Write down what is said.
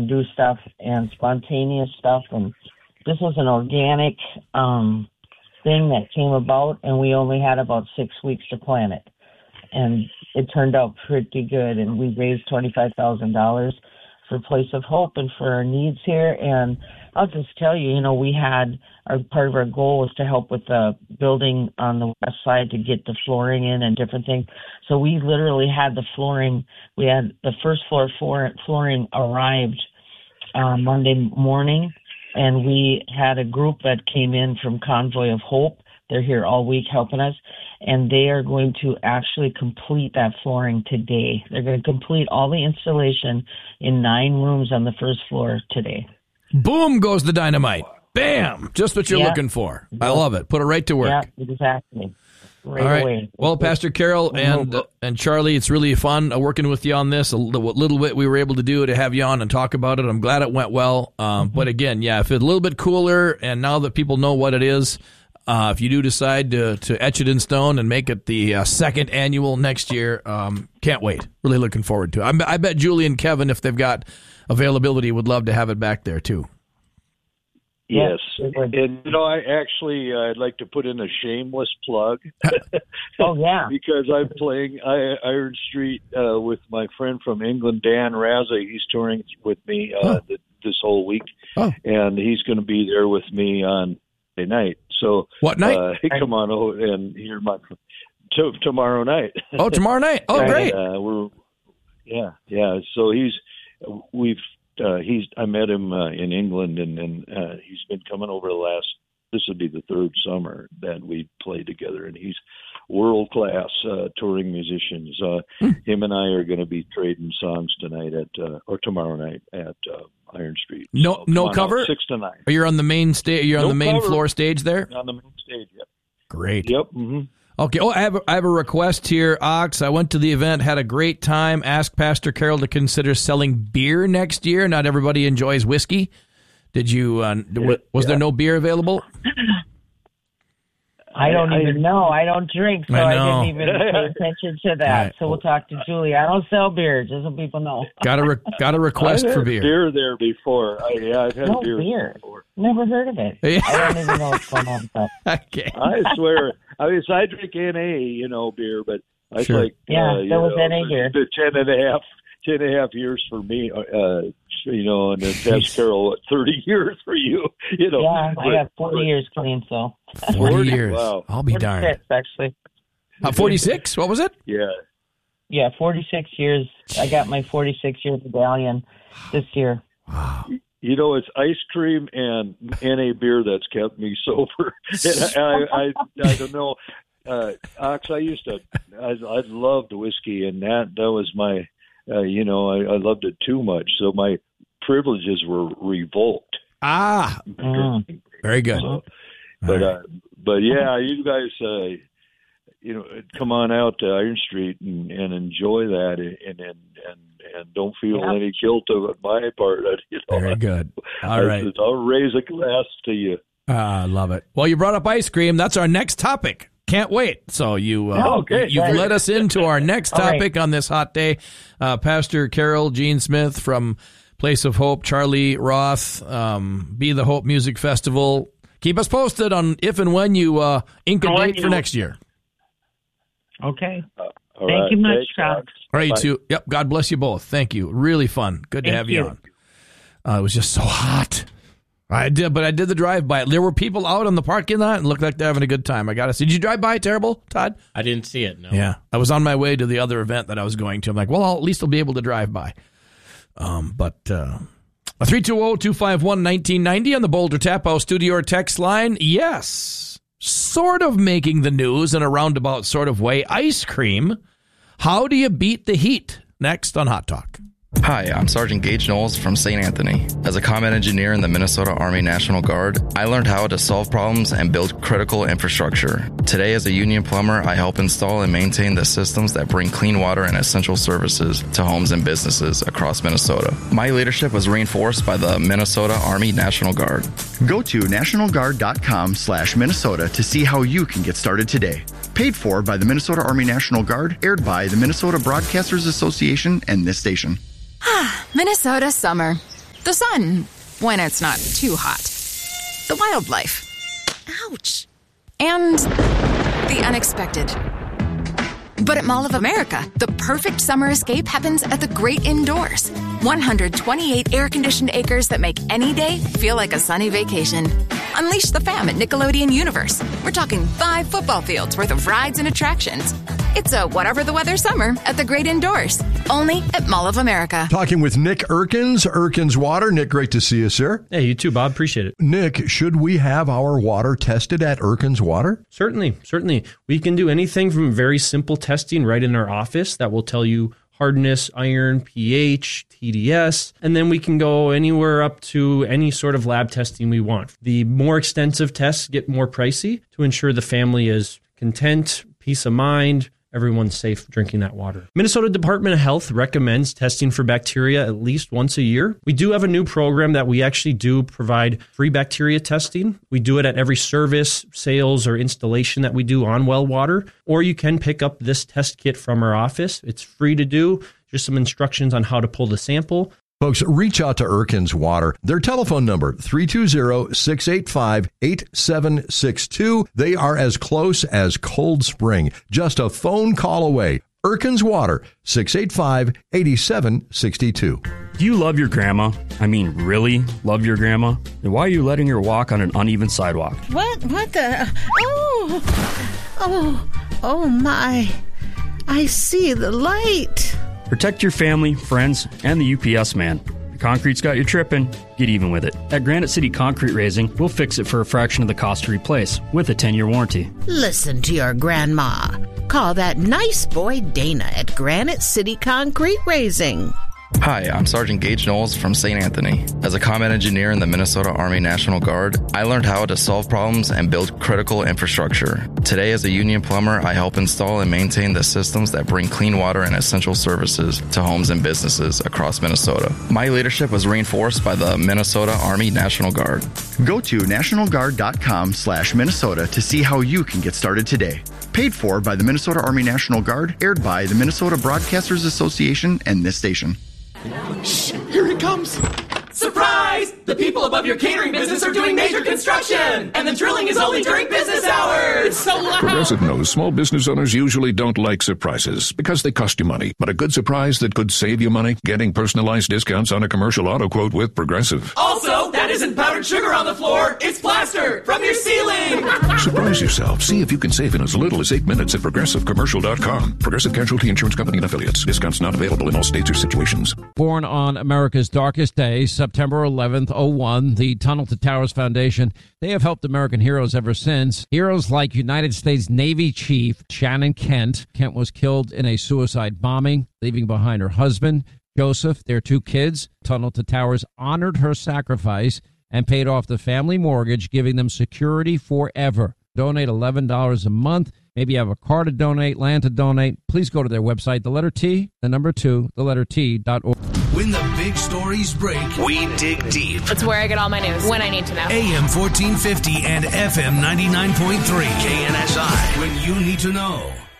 and do stuff and spontaneous stuff. And this was an organic thing that came about, and we only had about 6 weeks to plan it. And it turned out pretty good, and we raised $25,000 for Place of Hope and for our needs here. And I'll just tell you, we had part of our goal was to help with the building on the west side to get the flooring in and different things. So we literally had the flooring. We had the first floor flooring arrived Monday morning, and we had a group that came in from Convoy of Hope. They're here all week helping us, and they are going to actually complete that flooring today. They're going to complete all the installation in 9 rooms on the first floor today. Boom goes the dynamite. Bam! Just what you're looking for. I love it. Put it right to work. Yeah, exactly. Right all right. away. Well, Pastor Carol and Charlie, it's really fun working with you on this. A little bit we were able to do to have you on and talk about it. I'm glad it went well. But again, if it's a little bit cooler, and now that people know what it is, if you do decide to etch it in stone and make it the second annual next year, can't wait. Really looking forward to it. I bet Julie and Kevin, if they've got availability, would love to have it back there too. Yes, and I'd like to put in a shameless plug. Oh yeah, because I'm playing Iron Street with my friend from England, Dan Raza. He's touring with me this whole week, and he's going to be there with me on Friday night. So what night? Come on over and hear my tomorrow night. Oh, tomorrow night. Oh, great. So I met him in England, and he's been coming over this would be the 3rd summer that we played together, and he's world-class touring musicians. Him and I are going to be trading songs tonight or tomorrow night at Iron Street. No cover? Out, 6 to 9. Are you on the main stage? You're on the main floor stage there? On the main stage, yep. Great. Yep. Mm-hmm. Okay. Oh, I have a request here, Ox. I went to the event, had a great time. Ask Pastor Carol to consider selling beer next year. Not everybody enjoys whiskey. Did you? Was there no beer available? I don't even know. I don't drink, so I didn't even pay attention to that. Right. So we'll talk to Julie. I don't sell beer, just so people know. Got a request for beer. Beer there before. I've had beer before. Never heard of it. Yeah. I don't even know what's going on with that. Okay. I swear. I drink NA, beer, but I was like, there was NA here. The 10 and a half years for me, and then Pastor Carol, 30 years for you, Yeah, I have 40 years clean, so. 40 years. Wow. I'll be darned. 46, actually. 46? What was it? Yeah. Yeah, 46 years. I got my 46-year medallion this year. Wow. It's ice cream and NA beer that's kept me sober. And I don't know. Ox, I loved whiskey, and that was my, I loved it too much. So my privileges were revoked. Very good. So, but you guys, come on out to Iron Street and enjoy that, and don't feel any guilt of my part. Very good. All right. I'll raise a glass to you. I love it. Well, you brought up ice cream. That's our next topic. Can't wait. So you've led us into our next topic on this hot day. Pastor Carol Jean Smith from Place of Hope, Charlie Roth, Be the Hope Music Festival. Keep us posted on if and when you ink a date for next year. Okay. Thank you much, Chuck. All right, you two. Yep. God bless you both. Thank you. Really fun. Good to have you on. It was just so hot. I did the drive-by. There were people out on the parking lot and looked like they're having a good time. I got to see. Did you drive by Terrible, Todd? I didn't see it, no. Yeah. I was on my way to the other event that I was going to. I'm like, well, at least I'll be able to drive by. But 320-251-1990 on the Boulder Tap House studio or text line. Yes. Sort of making the news in a roundabout sort of way. Ice cream. How do you beat the heat? Next on Hot Talk. Hi, I'm Sergeant Gage Knowles from St. Anthony. As a combat engineer in the Minnesota Army National Guard, I learned how to solve problems and build critical infrastructure. Today, as a union plumber, I help install and maintain the systems that bring clean water and essential services to homes and businesses across Minnesota. My leadership was reinforced by the Minnesota Army National Guard. Go to nationalguard.com/Minnesota to see how you can get started today. Paid for by the Minnesota Army National Guard, aired by the Minnesota Broadcasters Association and this station. Minnesota summer. The sun, when it's not too hot. The wildlife. Ouch. And the unexpected. But at Mall of America, the perfect summer escape happens at the great indoors. 128 air-conditioned acres that make any day feel like a sunny vacation. Unleash the fam at Nickelodeon Universe. We're talking 5 football fields worth of rides and attractions. It's a whatever the weather summer at the great indoors. Only at Mall of America. Talking with Nick Erkins, Erkins Water. Nick, great to see you, sir. Hey, you too, Bob. Appreciate it. Nick, should we have our water tested at Erkins Water? Certainly. We can do anything from very simple testing right in our office that will tell you hardness, iron, pH, TDS, and then we can go anywhere up to any sort of lab testing we want. The more extensive tests get more pricey to ensure the family is content, peace of mind, everyone's safe drinking that water. Minnesota Department of Health recommends testing for bacteria at least once a year. We do have a new program that we actually do provide free bacteria testing. We do it at every service, sales, or installation that we do on well water, or you can pick up this test kit from our office. It's free to do, just some instructions on how to pull the sample. Folks, reach out to Erkins Water. Their telephone number, 320-685-8762. They are as close as Cold Spring. Just a phone call away. Erkins Water, 685-8762. Do you love your grandma? I mean, really love your grandma? Then why are you letting her walk on an uneven sidewalk? What the? Oh my. I see the light. Protect your family, friends, and the UPS man. The concrete's got you tripping. Get even with it. At Granite City Concrete Raising, we'll fix it for a fraction of the cost to replace with a 10-year warranty. Listen to your grandma. Call that nice boy Dana at Granite City Concrete Raising. Hi, I'm Sergeant Gage Knowles from St. Anthony. As a combat engineer in the Minnesota Army National Guard, I learned how to solve problems and build critical infrastructure. Today, as a union plumber, I help install and maintain the systems that bring clean water and essential services to homes and businesses across Minnesota. My leadership was reinforced by the Minnesota Army National Guard. Go to nationalguard.com/Minnesota to see how you can get started today. Paid for by the Minnesota Army National Guard, aired by the Minnesota Broadcasters Association and this station. Shh, here it comes. Surprise! The people above your catering business are doing major construction, and the drilling is only during business hours. It's so loud. Progressive knows small business owners usually don't like surprises because they cost you money. But a good surprise that could save you money? Getting personalized discounts on a commercial auto quote with Progressive. Also, that isn't powdered sugar on the floor. It's plaster from your ceiling. Surprise yourself. See if you can save in as little as 8 minutes at ProgressiveCommercial.com. Progressive Casualty Insurance Company and Affiliates. Discounts not available in all states or situations. Born on America's darkest day, September 11th, 2001, the Tunnel to Towers Foundation, they have helped American heroes ever since. Heroes like United States Navy Chief Shannon Kent. Kent was killed in a suicide bombing, leaving behind her husband, Joseph, their 2 kids. Tunnel to Towers honored her sacrifice and paid off the family mortgage, giving them security forever. Donate $11 a month. Maybe you have a car to donate, land to donate. Please go to their website, the letter T, the number 2, the letter T.org. When the big stories break, we dig deep. It's where I get all my news, when I need to know. AM 1450 and FM 99.3. KNSI, when you need to know.